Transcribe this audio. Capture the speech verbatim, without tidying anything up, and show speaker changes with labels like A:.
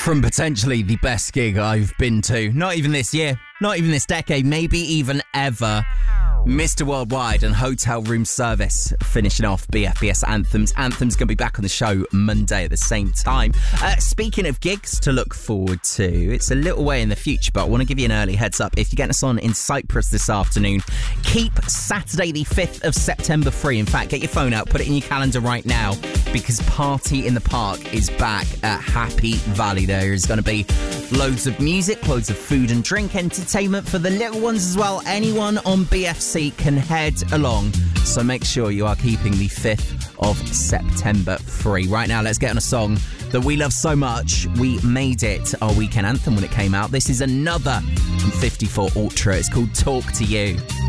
A: From potentially the best gig I've been to, not even this year, not even this decade, maybe even ever. Mister Worldwide and Hotel Room Service finishing off B F B S Anthems. Anthems going to be back on the show Monday at the same time. Uh, speaking of gigs to look forward to, it's a little way in the future, but I want to give you an early heads up. If you're getting us on in Cyprus this afternoon, keep Saturday the fifth of September free. In fact, get your phone out, put it in your calendar right now, because Party in the Park is back at Happy Valley. There is going to be loads of music, loads of food and drink, entertainment for the little ones as well. Anyone on B F C can head along, so make sure you are keeping the fifth of September free. Right now, let's get on a song that we love so much. We made it our weekend anthem when it came out. This is another from fifty-four Ultra. It's called Talk to You.